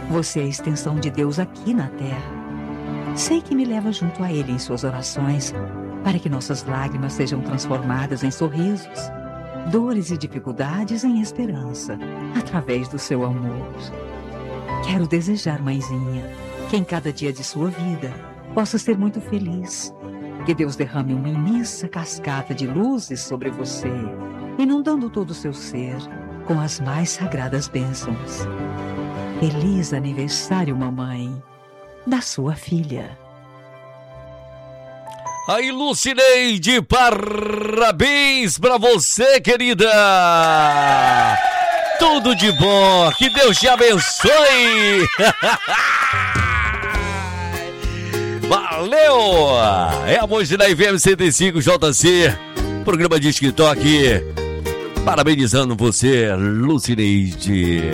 Você é a extensão de Deus aqui na terra. Sei que me leva junto a Ele em suas orações, para que nossas lágrimas sejam transformadas em sorrisos, dores e dificuldades em esperança, através do seu amor. Quero desejar, mãezinha, que em cada dia de sua vida possa ser muito feliz. Que Deus derrame uma imensa cascata de luzes sobre você, inundando todo o seu ser com as mais sagradas bênçãos. Feliz aniversário, mamãe, da sua filha. Aí, Lucineide, parabéns pra você, querida! Tudo de bom, que Deus te abençoe! Valeu! É a Moji da FM 105 JC, programa de TikTok. Parabenizando você, Lucineide.